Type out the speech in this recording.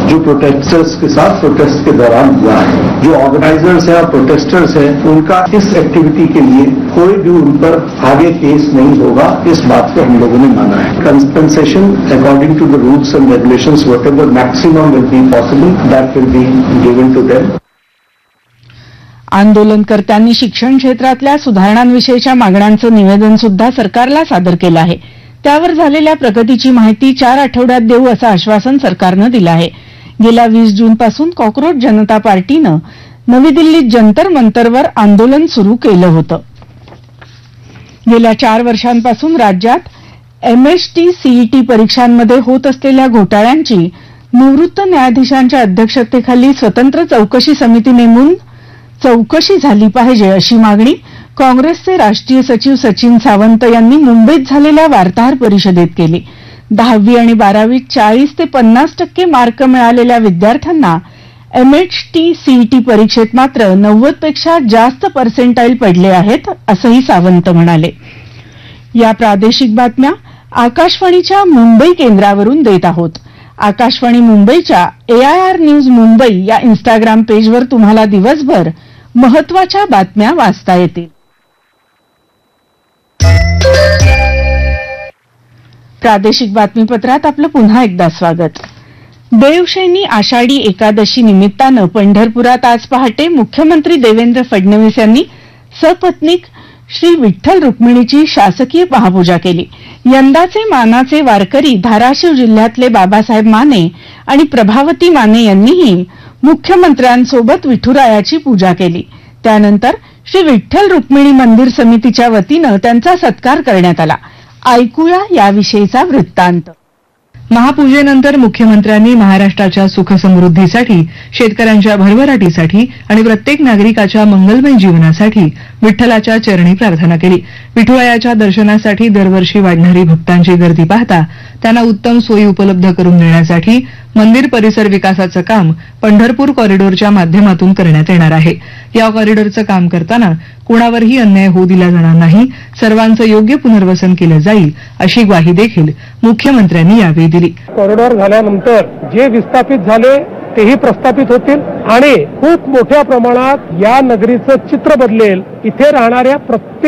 जो प्रोटेस्टर्स के साथ प्रोटेस्ट के दौरान हुआ है। जो ऑर्गेनाइजर्स है और प्रोटेस्टर्स है उनका इस एक्टिविटी के लिए कोई भी उन पर आगे केस नहीं होगा, इस बात को हम लोगों ने माना है। Compensation according to the rules end regulations whatever maximum will be possible that will be given to them. आंदोलनकर्त्यांनी शिक्षण क्षेत्रातल्या सुधारणांविषयीच्या मागण्यांचं निवेदन सुद्धा सरकारला सादर केलं आहे। त्यावर झालेल्या प्रगतीची माहिती 4 आठवड्यात देऊ असं आश्वासन सरकारनं दिलं आहे। गेल्या 20 जूनपासून कॉक्रोच जनता पार्टीनं नवी दिल्लीत जंतर मंतरवर आंदोलन सुरू केलं होतं। गेल्या 4 वर्षांपासून राज्यात MST CET परीक्षांमध्ये होत असलेल्या घोटाळ्यांची निवृत्त न्यायाधीशांच्या अध्यक्षतेखाली स्वतंत्र चौकशी समिती नेमून चौकशी झाली पाहिजे अशी मागणी काँग्रेसचे राष्ट्रीय सचिव सचिन सावंत यांनी मुंबईत झालेल्या वार्ताहर परिषदेत केली। 10वी आणि 12वीत 40 ते 50% मार्क मिळालेल्या विद्यार्थ्यांना MST CET परीक्षेत मात्र 90 पेक्षा जास्त पर्सेंटाईल पडले आहेत असंही सावंत म्हणाले। या प्रादेशिक बातम्या आकाशवाणीच्या मुंबई केंद्रावरून देत आहोत। आकाशवाणी मुंबईच्या AIR न्यूज मुंबई या इंस्टाग्राम पेजवर तुम्हाला दिवसभर महत्त्वाच्या बातम्या वाचता येतील। प्रादेशिक बातमीपत्रात आपलं पुन्हा एकदा स्वागत। देवशैनी आषाढी एकादशी निमित्तानं पंढरपुरात आज पहाटे मुख्यमंत्री देवेंद्र फडणवीस यांनी सपत्नीक श्री विठ्ठल रुक्मिणीची शासकीय महापूजा केली। यंदाचे मानाचे वारकरी धाराशिव जिल्ह्यातले बाबासाहेब माने आणि प्रभावती माने यांनीही मुख्यमंत्र्यांसोबत विठुरायाची पूजा केली। त्यानंतर श्री विठ्ठल रुक्मिणी मंदिर समितीच्या वतीनं त्यांचा सत्कार करण्यात आला। ऐकूया याविषयीचा वृत्तांत। महापूजेनंतर मुख्यमंत्र्यांनी महाराष्ट्राच्या सुखसमृद्धीसाठी, शेतकऱ्यांच्या भरभराटीसाठी आणि प्रत्येक नागरिकाच्या मंगलमय जीवनासाठी विठ्ठलाच्या चरणी प्रार्थना केली। विठुरायाच्या दर्शनासाठी दरवर्षी वाढणारी भक्तांची गर्दी पाहता त्यांना उत्तम सोयी उपलब्ध करून देण्यासाठी मंदिर परिसर विकासाचं काम पंढरपूर कॉरिडॉरच्या माध्यमातून करण्यात येणार आहे। या कॉरिडॉरचं काम करताना कुणावरही अन्याय होऊ दिला जाणार नाही, सर्वांचं योग्य पुनर्वसन केलं जाईल अशी ग्वाही देखील मुख्यमंत्र्यांनी यावेळी दिली। कॉरिडॉर झाल्यानंतर जे विस्थापित झाले तेही प्रस्थापित होतील आणि खूप मोठ्या प्रमाणात या नगरीचं चित्र बदलेल। इथे राहणाऱ्या प्रत्येक